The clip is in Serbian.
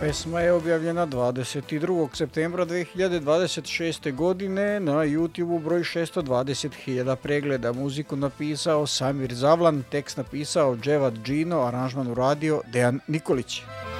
Pesma je objavljena 22. septembra 2026. godine na YouTube broj 620.000 pregleda. Muziku napisao Samir Zavlan, tekst napisao Dževad Džino, aranžman uradio Dejan Nikolić.